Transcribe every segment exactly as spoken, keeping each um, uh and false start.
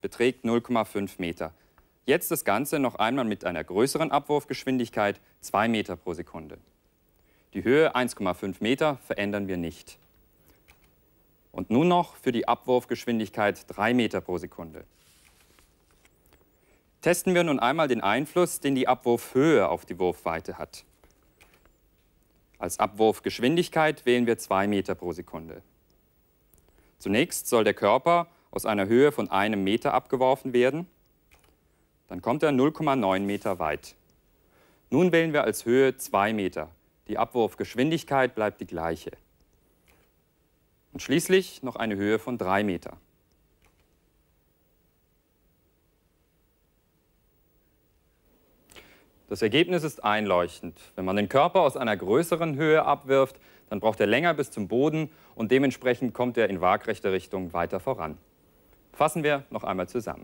beträgt null Komma fünf Meter. Jetzt das Ganze noch einmal mit einer größeren Abwurfgeschwindigkeit, zwei Meter pro Sekunde. Die Höhe eins Komma fünf Meter verändern wir nicht. Und nun noch für die Abwurfgeschwindigkeit drei Meter pro Sekunde. Testen wir nun einmal den Einfluss, den die Abwurfhöhe auf die Wurfweite hat. Als Abwurfgeschwindigkeit wählen wir zwei Meter pro Sekunde. Zunächst soll der Körper aus einer Höhe von einem Meter abgeworfen werden. Dann kommt er null Komma neun Meter weit. Nun wählen wir als Höhe zwei Meter. Die Abwurfgeschwindigkeit bleibt die gleiche. Und schließlich noch eine Höhe von drei Meter. Das Ergebnis ist einleuchtend. Wenn man den Körper aus einer größeren Höhe abwirft, dann braucht er länger bis zum Boden und dementsprechend kommt er in waagrechter Richtung weiter voran. Fassen wir noch einmal zusammen.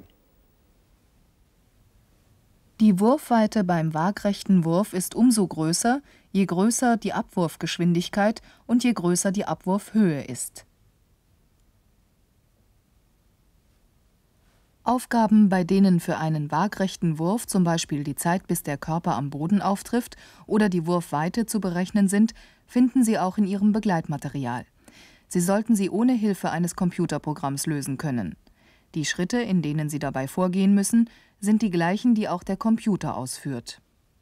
Die Wurfweite beim waagrechten Wurf ist umso größer, je größer die Abwurfgeschwindigkeit und je größer die Abwurfhöhe ist. Aufgaben, bei denen für einen waagrechten Wurf zum Beispiel die Zeit, bis der Körper am Boden auftrifft, oder die Wurfweite zu berechnen sind, finden Sie auch in Ihrem Begleitmaterial. Sie sollten sie ohne Hilfe eines Computerprogramms lösen können. Die Schritte, in denen Sie dabei vorgehen müssen, sind die gleichen, die auch der Computer ausführt.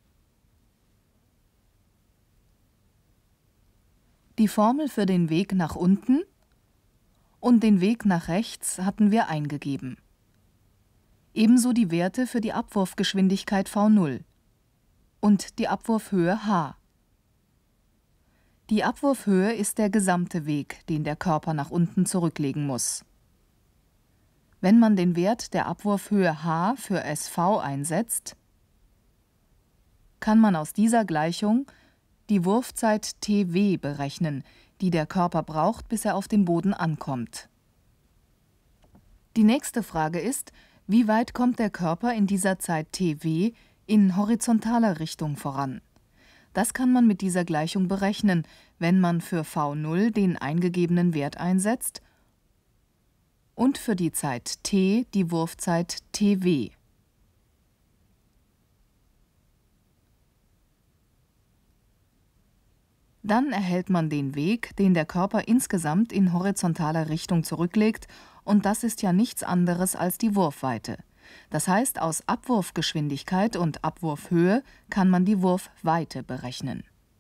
Die Formel für den Weg nach unten und den Weg nach rechts hatten wir eingegeben. Ebenso die Werte für die Abwurfgeschwindigkeit v null und die Abwurfhöhe h. Die Abwurfhöhe ist der gesamte Weg, den der Körper nach unten zurücklegen muss. Wenn man den Wert der Abwurfhöhe h für S V einsetzt, kann man aus dieser Gleichung die Wurfzeit T W berechnen, die der Körper braucht, bis er auf dem Boden ankommt. Die nächste Frage ist, wie weit kommt der Körper in dieser Zeit T W in horizontaler Richtung voran? Das kann man mit dieser Gleichung berechnen, wenn man für v null den eingegebenen Wert einsetzt und für die Zeit t die Wurfzeit T W. Dann erhält man den Weg, den der Körper insgesamt in horizontaler Richtung zurücklegt, und das ist ja nichts anderes als die Wurfweite. Das heißt, aus Abwurfgeschwindigkeit und Abwurfhöhe kann man die Wurfweite berechnen.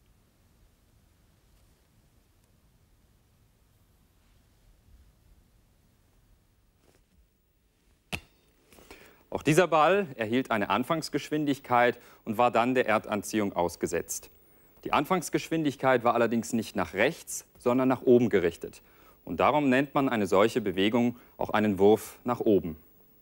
Auch dieser Ball erhielt eine Anfangsgeschwindigkeit und war dann der Erdanziehung ausgesetzt. Die Anfangsgeschwindigkeit war allerdings nicht nach rechts, sondern nach oben gerichtet. Und darum nennt man eine solche Bewegung auch einen Wurf nach oben.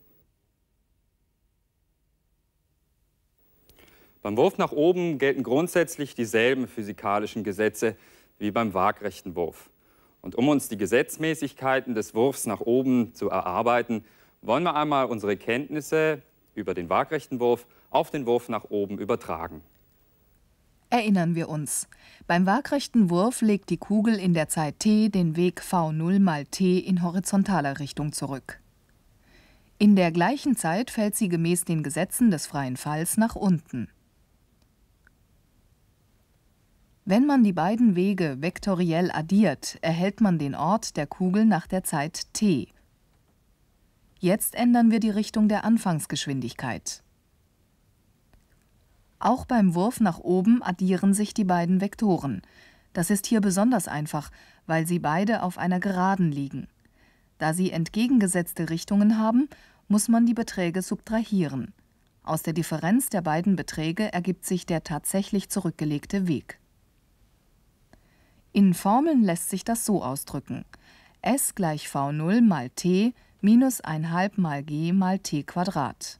Beim Wurf nach oben gelten grundsätzlich dieselben physikalischen Gesetze wie beim waagrechten Wurf. Und um uns die Gesetzmäßigkeiten des Wurfs nach oben zu erarbeiten, wollen wir einmal unsere Kenntnisse über den waagrechten Wurf auf den Wurf nach oben übertragen. Erinnern wir uns. Beim waagrechten Wurf legt die Kugel in der Zeit t den Weg v null mal t in horizontaler Richtung zurück. In der gleichen Zeit fällt sie gemäß den Gesetzen des freien Falls nach unten. Wenn man die beiden Wege vektoriell addiert, erhält man den Ort der Kugel nach der Zeit t. Jetzt ändern wir die Richtung der Anfangsgeschwindigkeit. Auch beim Wurf nach oben addieren sich die beiden Vektoren. Das ist hier besonders einfach, weil sie beide auf einer Geraden liegen. Da sie entgegengesetzte Richtungen haben, muss man die Beträge subtrahieren. Aus der Differenz der beiden Beträge ergibt sich der tatsächlich zurückgelegte Weg. In Formeln lässt sich das so ausdrücken: S gleich v null mal t minus eins halb mal g mal t Quadrat.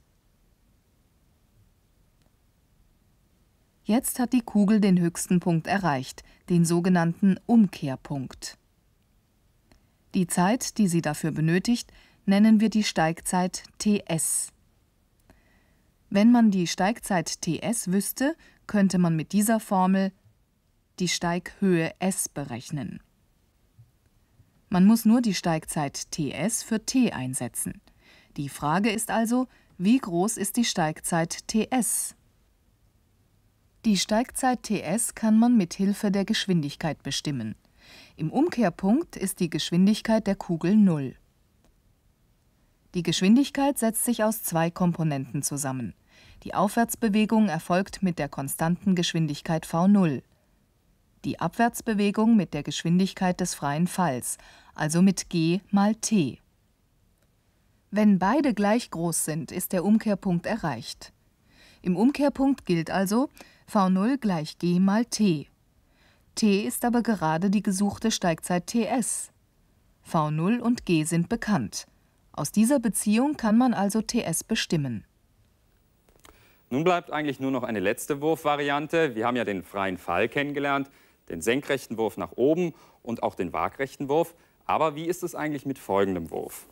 Jetzt hat die Kugel den höchsten Punkt erreicht, den sogenannten Umkehrpunkt. Die Zeit, die sie dafür benötigt, nennen wir die Steigzeit T S. Wenn man die Steigzeit T S wüsste, könnte man mit dieser Formel die Steighöhe S berechnen. Man muss nur die Steigzeit T S für t einsetzen. Die Frage ist also, wie groß ist die Steigzeit Ts? Die Steigzeit Ts kann man mit Hilfe der Geschwindigkeit bestimmen. Im Umkehrpunkt ist die Geschwindigkeit der Kugel null. Die Geschwindigkeit setzt sich aus zwei Komponenten zusammen. Die Aufwärtsbewegung erfolgt mit der konstanten Geschwindigkeit v null. Die Abwärtsbewegung mit der Geschwindigkeit des freien Falls, also mit g mal t. Wenn beide gleich groß sind, ist der Umkehrpunkt erreicht. Im Umkehrpunkt gilt also v null gleich g mal t. T ist aber gerade die gesuchte Steigzeit Ts. v null und g sind bekannt. Aus dieser Beziehung kann man also Ts bestimmen. Nun bleibt eigentlich nur noch eine letzte Wurfvariante. Wir haben ja den freien Fall kennengelernt, den senkrechten Wurf nach oben und auch den waagrechten Wurf. Aber wie ist es eigentlich mit folgendem Wurf?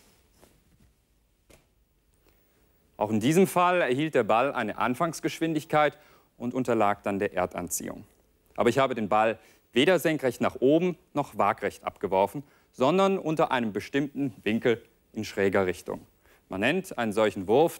Auch in diesem Fall erhielt der Ball eine Anfangsgeschwindigkeit und unterlag dann der Erdanziehung. Aber ich habe den Ball weder senkrecht nach oben noch waagrecht abgeworfen, sondern unter einem bestimmten Winkel in schräger Richtung. Man nennt einen solchen Wurf